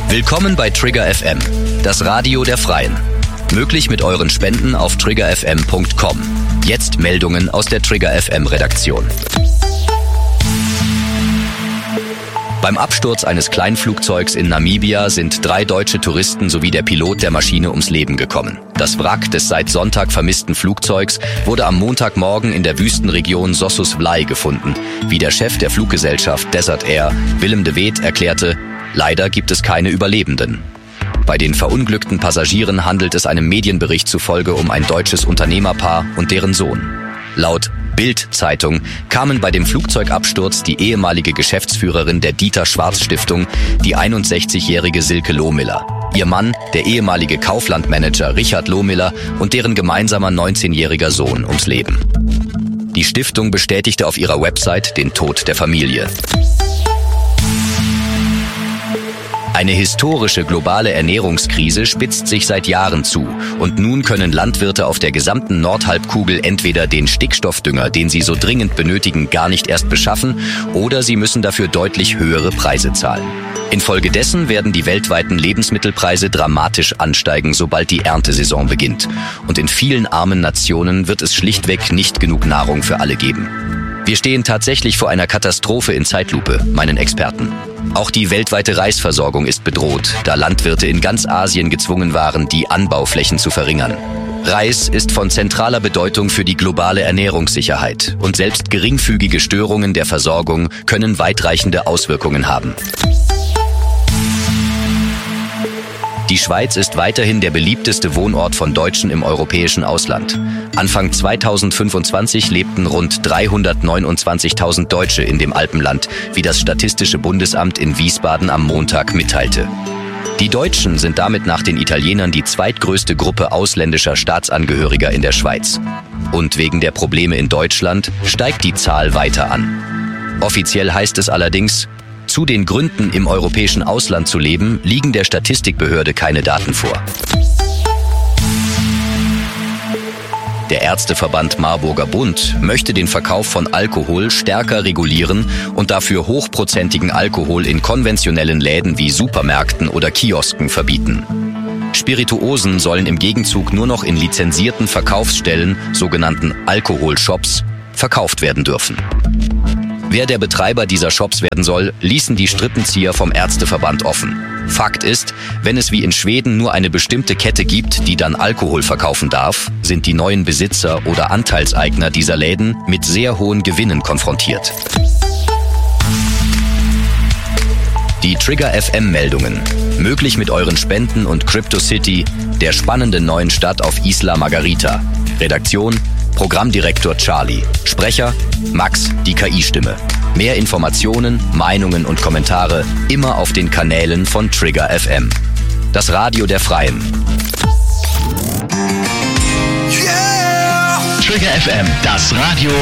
Willkommen bei Trigger FM, das Radio der Freien. Möglich mit euren Spenden auf triggerfm.com. Jetzt Meldungen aus der Trigger FM Redaktion. Beim Absturz eines Kleinflugzeugs in Namibia sind 3 deutsche Touristen sowie der Pilot der Maschine ums Leben gekommen. Das Wrack des seit Sonntag vermissten Flugzeugs wurde am Montagmorgen in der Wüstenregion Sossusvlei gefunden. Wie der Chef der Fluggesellschaft Desert Air, Willem de Weet, erklärte, leider gibt es keine Überlebenden. Bei den verunglückten Passagieren handelt es einem Medienbericht zufolge um ein deutsches Unternehmerpaar und deren Sohn. Laut Bild-Zeitung kamen bei dem Flugzeugabsturz die ehemalige Geschäftsführerin der Dieter-Schwarz-Stiftung, die 61-jährige Silke Lohmiller, ihr Mann, der ehemalige Kaufland-Manager Richard Lohmiller und deren gemeinsamer 19-jähriger Sohn ums Leben. Die Stiftung bestätigte auf ihrer Website den Tod der Familie. Eine historische globale Ernährungskrise spitzt sich seit Jahren zu und nun können Landwirte auf der gesamten Nordhalbkugel entweder den Stickstoffdünger, den sie so dringend benötigen, gar nicht erst beschaffen oder sie müssen dafür deutlich höhere Preise zahlen. Infolgedessen werden die weltweiten Lebensmittelpreise dramatisch ansteigen, sobald die Erntesaison beginnt. Und in vielen armen Nationen wird es schlichtweg nicht genug Nahrung für alle geben. Wir stehen tatsächlich vor einer Katastrophe in Zeitlupe, meinen Experten. Auch die weltweite Reisversorgung ist bedroht, da Landwirte in ganz Asien gezwungen waren, die Anbauflächen zu verringern. Reis ist von zentraler Bedeutung für die globale Ernährungssicherheit und selbst geringfügige Störungen der Versorgung können weitreichende Auswirkungen haben. Die Schweiz ist weiterhin der beliebteste Wohnort von Deutschen im europäischen Ausland. Anfang 2025 lebten rund 329.000 Deutsche in dem Alpenland, wie das Statistische Bundesamt in Wiesbaden am Montag mitteilte. Die Deutschen sind damit nach den Italienern die zweitgrößte Gruppe ausländischer Staatsangehöriger in der Schweiz. Und wegen der Probleme in Deutschland steigt die Zahl weiter an. Offiziell heißt es allerdings, zu den Gründen, im europäischen Ausland zu leben, liegen der Statistikbehörde keine Daten vor. Der Ärzteverband Marburger Bund möchte den Verkauf von Alkohol stärker regulieren und dafür hochprozentigen Alkohol in konventionellen Läden wie Supermärkten oder Kiosken verbieten. Spirituosen sollen im Gegenzug nur noch in lizenzierten Verkaufsstellen, sogenannten Alkoholshops, verkauft werden dürfen. Wer der Betreiber dieser Shops werden soll, ließen die Strippenzieher vom Ärzteverband offen. Fakt ist, wenn es wie in Schweden nur eine bestimmte Kette gibt, die dann Alkohol verkaufen darf, sind die neuen Besitzer oder Anteilseigner dieser Läden mit sehr hohen Gewinnen konfrontiert. Die Trigger FM Meldungen. Möglich mit euren Spenden und CryptoCity, der spannenden neuen Stadt auf Isla Margarita. Redaktion Programmdirektor Charlie. Sprecher Max, die KI-Stimme. Mehr Informationen, Meinungen und Kommentare immer auf den Kanälen von Trigger FM. Das Radio der Freien. Yeah! Trigger FM, das Radio